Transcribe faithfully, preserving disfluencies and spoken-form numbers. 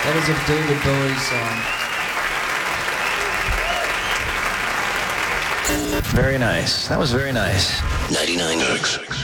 That is a David Bowie song. Very nice. That was very nice. ninety-nine point six.